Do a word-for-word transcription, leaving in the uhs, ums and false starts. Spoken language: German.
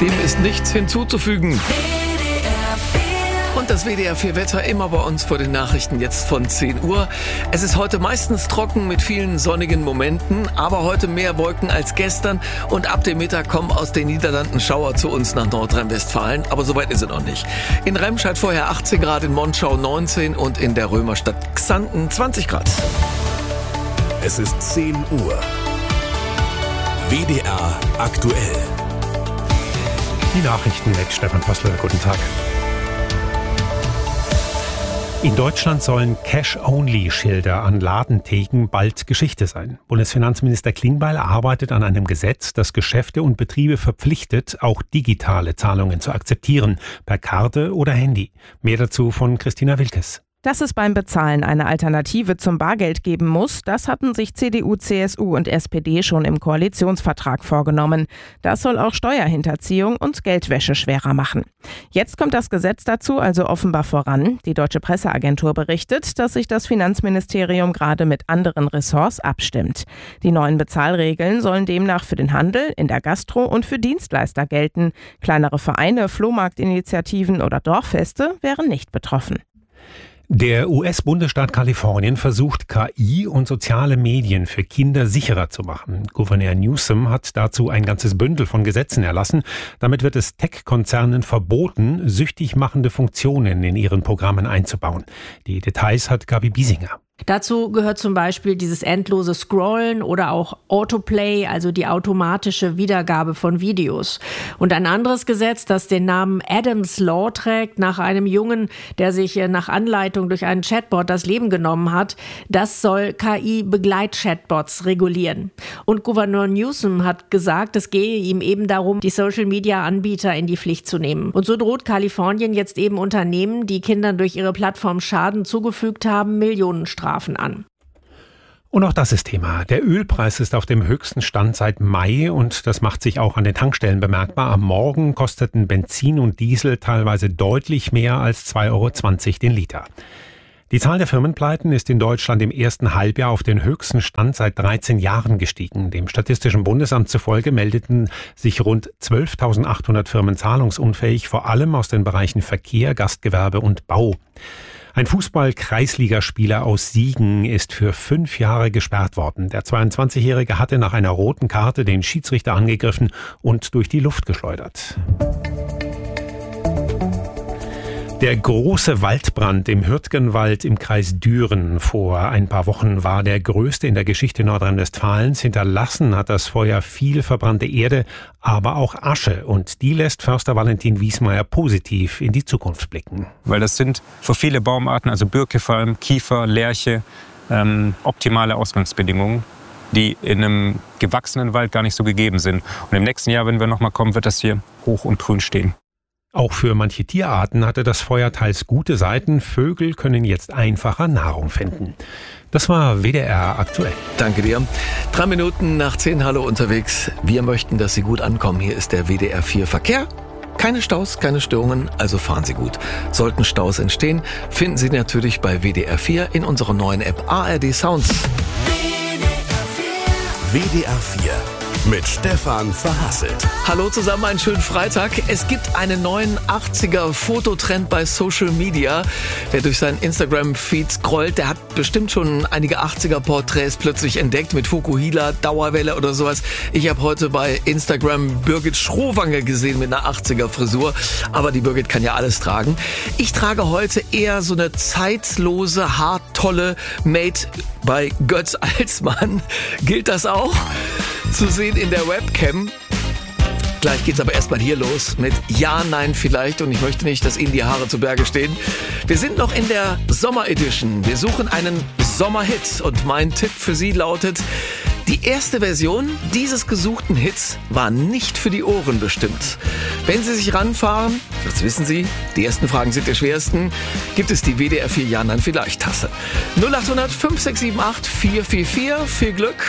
Dem ist nichts hinzuzufügen. Und das W D R vier Wetter immer bei uns vor den Nachrichten jetzt von zehn Uhr. Es ist heute meistens trocken mit vielen sonnigen Momenten, aber heute mehr Wolken als gestern und ab dem Mittag kommen aus den Niederlanden Schauer zu uns nach Nordrhein-Westfalen, aber so weit ist es noch nicht. In Remscheid vorher achtzehn Grad, in Monschau neunzehn und in der Römerstadt Xanten zwanzig Grad. Es ist zehn Uhr. W D R aktuell. Die Nachrichten mit Stefan Postel. Guten Tag. In Deutschland sollen Cash-Only-Schilder an Ladentheken bald Geschichte sein. Bundesfinanzminister Klingbeil arbeitet an einem Gesetz, das Geschäfte und Betriebe verpflichtet, auch digitale Zahlungen zu akzeptieren, per Karte oder Handy. Mehr dazu von Christina Wilkes. Dass es beim Bezahlen eine Alternative zum Bargeld geben muss, das hatten sich C D U, C S U und S P D schon im Koalitionsvertrag vorgenommen. Das soll auch Steuerhinterziehung und Geldwäsche schwerer machen. Jetzt kommt das Gesetz dazu also offenbar voran. Die Deutsche Presseagentur berichtet, dass sich das Finanzministerium gerade mit anderen Ressorts abstimmt. Die neuen Bezahlregeln sollen demnach für den Handel, in der Gastro und für Dienstleister gelten. Kleinere Vereine, Flohmarktinitiativen oder Dorffeste wären nicht betroffen. Der U S-Bundesstaat Kalifornien versucht, K I und soziale Medien für Kinder sicherer zu machen. Gouverneur Newsom hat dazu ein ganzes Bündel von Gesetzen erlassen. Damit wird es Tech-Konzernen verboten, süchtig machende Funktionen in ihren Programmen einzubauen. Die Details hat Gabi Biesinger. Dazu gehört zum Beispiel dieses endlose Scrollen oder auch Autoplay, also die automatische Wiedergabe von Videos. Und ein anderes Gesetz, das den Namen Adams Law trägt, nach einem Jungen, der sich nach Anleitung durch einen Chatbot das Leben genommen hat, das soll K I-Begleitkhatbots regulieren. Und Gouverneur Newsom hat gesagt, es gehe ihm eben darum, die Social-Media-Anbieter in die Pflicht zu nehmen. Und so droht Kalifornien jetzt eben Unternehmen, die Kindern durch ihre Plattform Schaden zugefügt haben, Millionenstrafen an. Und auch das ist Thema. Der Ölpreis ist auf dem höchsten Stand seit Mai und das macht sich auch an den Tankstellen bemerkbar. Am Morgen kosteten Benzin und Diesel teilweise deutlich mehr als zwei Euro zwanzig den Liter. Die Zahl der Firmenpleiten ist in Deutschland im ersten Halbjahr auf den höchsten Stand seit dreizehn Jahren gestiegen. Dem Statistischen Bundesamt zufolge meldeten sich rund zwölftausendachthundert Firmen zahlungsunfähig, vor allem aus den Bereichen Verkehr, Gastgewerbe und Bau. Ein Fußball-Kreisligaspieler aus Siegen ist für fünf Jahre gesperrt worden. Der zweiundzwanzigjährige hatte nach einer roten Karte den Schiedsrichter angegriffen und durch die Luft geschleudert. Der große Waldbrand im Hürtgenwald im Kreis Düren vor ein paar Wochen war der größte in der Geschichte Nordrhein-Westfalens. Hinterlassen hat das Feuer viel verbrannte Erde, aber auch Asche. Und die lässt Förster Valentin Wiesmeier positiv in die Zukunft blicken. Weil das sind für viele Baumarten, also Birke vor allem, Kiefer, Lärche, ähm, optimale Ausgangsbedingungen, die in einem gewachsenen Wald gar nicht so gegeben sind. Und im nächsten Jahr, wenn wir noch mal kommen, wird das hier hoch und grün stehen. Auch für manche Tierarten hatte das Feuer teils gute Seiten. Vögel können jetzt einfacher Nahrung finden. Das war W D R aktuell. Danke dir. Drei Minuten nach zehn, hallo unterwegs. Wir möchten, dass Sie gut ankommen. Hier ist der W D R vier Verkehr. Keine Staus, keine Störungen, also fahren Sie gut. Sollten Staus entstehen, finden Sie natürlich bei W D R vier in unserer neuen App A R D Sounds. W D R vier. Mit Stefan Verhasselt. Hallo zusammen, einen schönen Freitag. Es gibt einen neuen achtziger-Fototrend bei Social Media. Wer durch seinen Instagram-Feed scrollt, der hat bestimmt schon einige achtziger-Porträts plötzlich entdeckt mit Fukuhila, Dauerwelle oder sowas. Ich habe heute bei Instagram Birgit Schrowange gesehen mit einer achtziger-Frisur. Aber die Birgit kann ja alles tragen. Ich trage heute eher so eine zeitlose, haartolle Made bei Götz Alsmann. Gilt das auch? Zu sehen in der Webcam. Gleich geht's aber erstmal hier los mit Ja, Nein, Vielleicht. Und ich möchte nicht, dass Ihnen die Haare zu Berge stehen. Wir sind noch in der Sommer-Edition. Wir suchen einen Sommerhit. Und mein Tipp für Sie lautet: Die erste Version dieses gesuchten Hits war nicht für die Ohren bestimmt. Wenn Sie sich ranfahren, das wissen Sie, die ersten Fragen sind die schwersten, gibt es die W D R vier Ja, Nein, Vielleicht Tasse. null acht hundert fünf sechs sieben acht vier vier vier. Viel Glück.